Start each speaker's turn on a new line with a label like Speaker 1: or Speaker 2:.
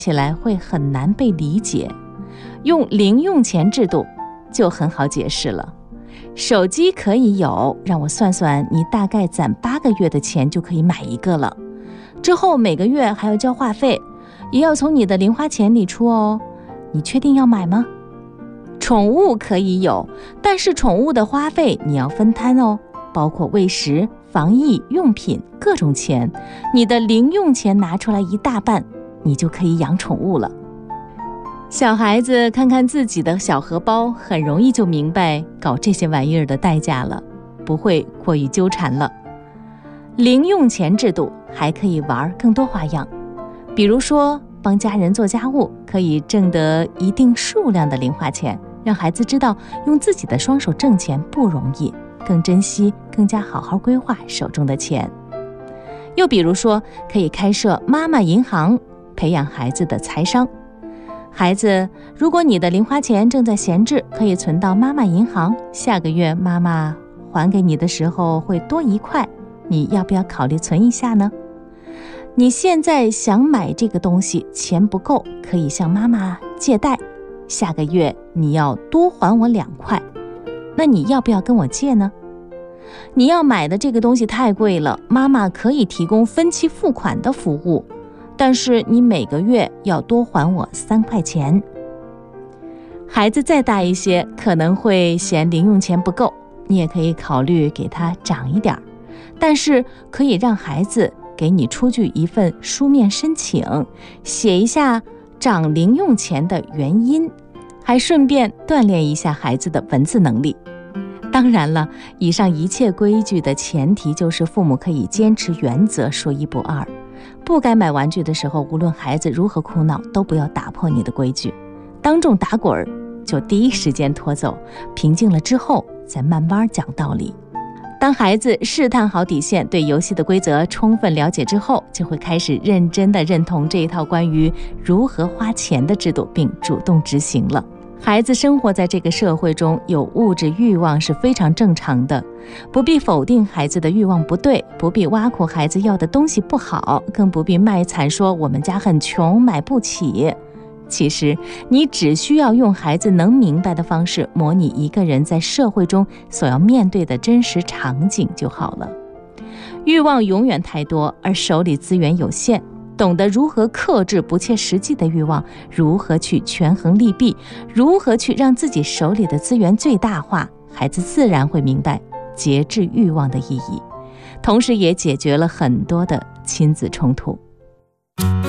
Speaker 1: 起来会很难被理解。用零用钱制度就很好解释了。手机可以有，让我算算，你大概攒8个月的钱就可以买一个了。之后每个月还要交话费，也要从你的零花钱里出哦。你确定要买吗？宠物可以有，但是宠物的花费你要分摊哦，包括喂食、防疫用品各种钱，你的零用钱拿出来一大半，你就可以养宠物了。小孩子看看自己的小荷包，很容易就明白搞这些玩意儿的代价了，不会过于纠缠了。零用钱制度还可以玩更多花样，比如说帮家人做家务，可以挣得一定数量的零花钱，让孩子知道用自己的双手挣钱不容易，更珍惜，更加好好规划手中的钱。又比如说，可以开设妈妈银行，培养孩子的财商。孩子，如果你的零花钱正在闲置，可以存到妈妈银行，下个月妈妈还给你的时候会多1块，你要不要考虑存一下呢？你现在想买这个东西，钱不够，可以向妈妈借贷，下个月你要多还我2块，那你要不要跟我借呢？你要买的这个东西太贵了，妈妈可以提供分期付款的服务，但是你每个月要多还我3块钱。孩子再大一些，可能会嫌零用钱不够，你也可以考虑给他涨一点，但是可以让孩子给你出具一份书面申请，写一下涨零用钱的原因，还顺便锻炼一下孩子的文字能力。当然了，以上一切规矩的前提就是父母可以坚持原则，说一不二。不该买玩具的时候，无论孩子如何哭闹，都不要打破你的规矩，当众打滚就第一时间拖走，平静了之后再慢慢讲道理。当孩子试探好底线，对游戏的规则充分了解之后，就会开始认真地认同这一套关于如何花钱的制度，并主动执行了。孩子生活在这个社会中，有物质欲望是非常正常的，不必否定孩子的欲望不对，不必挖苦孩子要的东西不好，更不必卖惨说我们家很穷买不起。其实你只需要用孩子能明白的方式模拟一个人在社会中所要面对的真实场景就好了。欲望永远太多，而手里资源有限，懂得如何克制不切实际的欲望，如何去权衡利弊，如何去让自己手里的资源最大化，孩子自然会明白节制欲望的意义，同时也解决了很多的亲子冲突。